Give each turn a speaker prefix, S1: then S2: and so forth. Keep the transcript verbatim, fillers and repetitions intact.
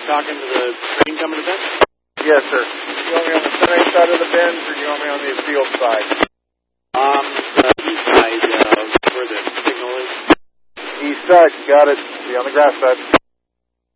S1: talking to the train coming to bend?
S2: Yes, sir. You want me on the center side of the bend, or do you want me on the field side?
S1: Um, the east side, uh, where the signal is.
S2: East side, got it. Be on the grass side.